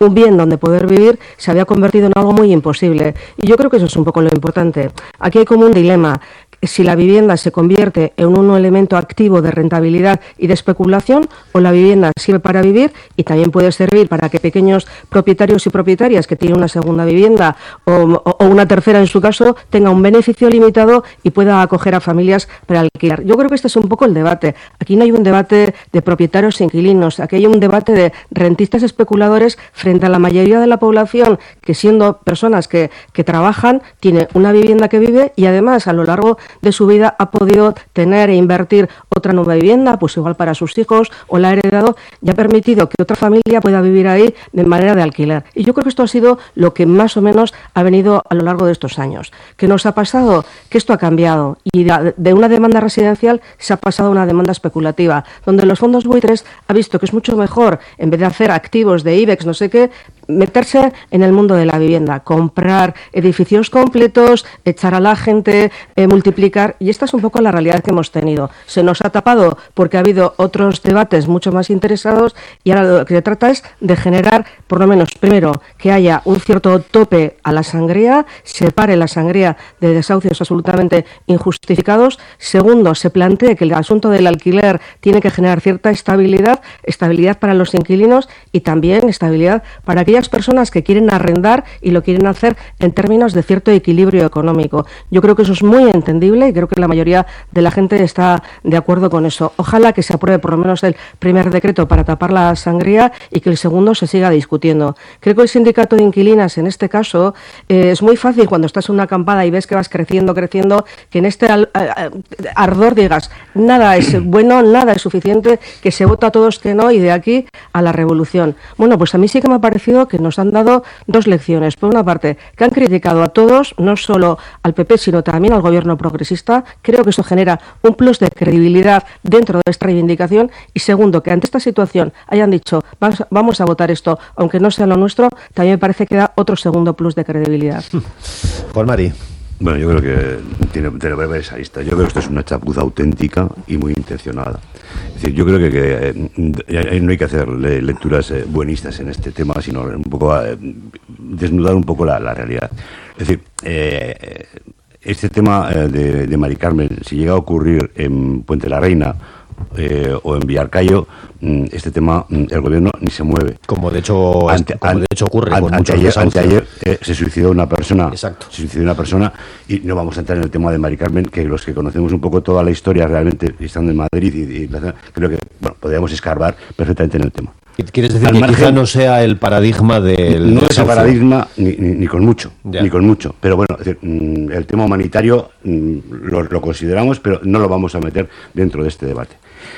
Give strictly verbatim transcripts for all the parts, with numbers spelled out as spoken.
un bien donde poder vivir se había convertido en algo muy imposible. Y yo creo que eso es un poco lo importante. Aquí hay como un dilema. Si la vivienda se convierte en un elemento activo de rentabilidad y de especulación, o la vivienda sirve para vivir y también puede servir para que pequeños propietarios y propietarias que tienen una segunda vivienda o, o, o una tercera en su caso tengan un beneficio limitado y pueda acoger a familias para alquilar. Yo creo que este es un poco el debate. Aquí no hay un debate de propietarios e inquilinos, aquí hay un debate de rentistas especuladores frente a la mayoría de la población que, siendo personas que, que trabajan, tiene una vivienda que vive y además a lo largo de su vida ha podido tener e invertir otra nueva vivienda, pues igual para sus hijos, o la ha heredado y ha permitido que otra familia pueda vivir ahí de manera de alquiler. Y yo creo que esto ha sido lo que más o menos ha venido a lo largo de estos años. ¿Qué nos ha pasado? Que esto ha cambiado y de una demanda residencial se ha pasado a una demanda especulativa, donde los fondos buitres ha visto que es mucho mejor, en vez de hacer activos de IBEX, no sé qué, meterse en el mundo de la vivienda, comprar edificios completos, echar a la gente, eh, multiplicar, y esta es un poco la realidad que hemos tenido. Se nos ha tapado porque ha habido otros debates mucho más interesados y ahora lo que se trata es de generar, por lo menos, primero, que haya un cierto tope a la sangría, separe la sangría de desahucios absolutamente injustificados. Segundo, se plantee que el asunto del alquiler tiene que generar cierta estabilidad, estabilidad para los inquilinos y también estabilidad para aquellas personas que quieren arrendar y lo quieren hacer en términos de cierto equilibrio económico. Yo creo que eso es muy entendible y creo que la mayoría de la gente está de acuerdo con eso. Ojalá que se apruebe por lo menos el primer decreto para tapar la sangría y que el segundo se siga discutiendo. Creo que el sindicato de inquilinas, en este caso, eh, es muy fácil cuando estás en una acampada y ves que vas creciendo, creciendo, que en este al, al, ardor digas, nada es bueno, nada es suficiente, que se vota a todos que no y de aquí a la revolución. Bueno, pues a mí sí que me ha parecido que nos han dado dos lecciones. Por una parte, que han criticado a todos, no solo al P P, sino también al gobierno progresista. Creo que eso genera un plus de credibilidad dentro de esta reivindicación. Y segundo, que ante esta situación hayan dicho, vamos a votar esto, aunque no sea lo nuestro, también me parece que da otro segundo plus de credibilidad. Juan Mari. Bueno, yo creo que tiene, tiene que ver esa lista. Yo creo que esto es una chapuza auténtica y muy intencionada. Es decir, yo creo que, que eh, no hay que hacer le, lecturas eh, buenistas en este tema, sino un poco eh, desnudar un poco la, la realidad. Es decir, eh, este tema eh, de, de Mari Carmen, si llega a ocurrir en Puente la Reina eh, o en Villarcayo, este tema el gobierno ni se mueve. Como de hecho, ante, como de hecho ocurre ante, con muchos anteayer, desahucios. Anteayer eh, se suicidó una persona. Exacto. Se suicidó una persona y no vamos a entrar en el tema de Mari Carmen, que los que conocemos un poco toda la historia realmente estando en Madrid y, y creo que bueno, podríamos escarbar perfectamente en el tema. ¿Quieres decir Al que margen, quizá no sea el paradigma del no es el desahucio? paradigma ni, ni, ni con mucho, ya. ni con mucho. Pero bueno, es decir, el tema humanitario lo, lo consideramos, pero no lo vamos a meter dentro de este debate.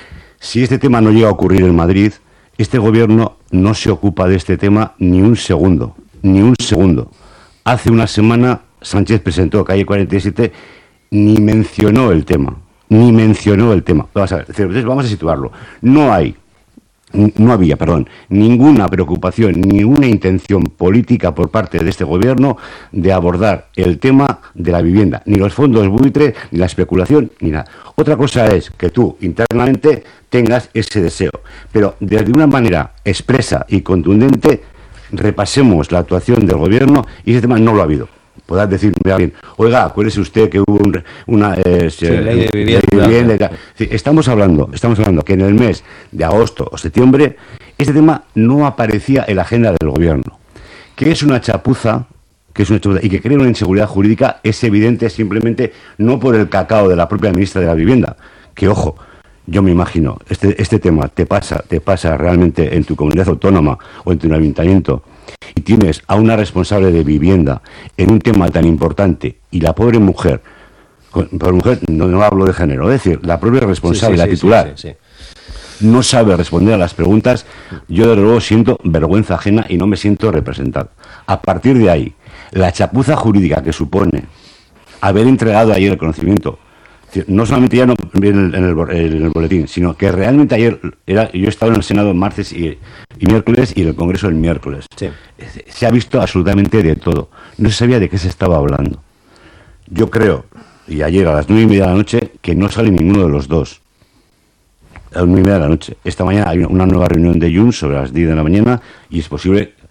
Si este tema no llega a ocurrir en Madrid, este gobierno no se ocupa de este tema ni un segundo, ni un segundo. Hace una semana Sánchez presentó Calle cuarenta y siete, ni mencionó el tema, ni mencionó el tema. Vamos a ver, entonces vamos a situarlo. No hay, no había, perdón, ninguna preocupación, ninguna intención política por parte de este gobierno de abordar el tema de la vivienda, ni los fondos buitre, ni la especulación, ni nada. Otra cosa es que tú internamente tengas ese deseo, pero desde una manera expresa y contundente repasemos la actuación del gobierno y ese tema no lo ha habido. Podrás decirme a alguien, oiga, acuérdese usted que hubo un, una eh, sí, ley de vivienda, de vivienda y tal. Sí, estamos hablando, estamos hablando que en el mes de agosto o septiembre este tema no aparecía en la agenda del gobierno, que es una chapuza, que es una chapuza y que crea una inseguridad jurídica es evidente simplemente no por el cacao de la propia ministra de la Vivienda, que ojo, yo me imagino, este, este tema te pasa, te pasa realmente en tu comunidad autónoma o en tu ayuntamiento y tienes a una responsable de vivienda en un tema tan importante y la pobre mujer, por mujer no, no hablo de género, es decir, la propia responsable, sí, sí, la titular, sí, sí, sí. no sabe responder a las preguntas, yo desde luego siento vergüenza ajena y no me siento representado. A partir de ahí, la chapuza jurídica que supone haber entregado ayer el conocimiento, no solamente ya no en el, en, el, en el boletín, sino que realmente ayer era, yo he estado en el Senado el martes y, y miércoles y en el Congreso el miércoles. Sí. Se ha visto absolutamente de todo. No se sabía de qué se estaba hablando. Yo creo, y ayer a las nueve y media de la noche, que no sale ninguno de los dos. A las nueve y media de la noche. Esta mañana hay una nueva reunión de Junts sobre las diez de la mañana y es posible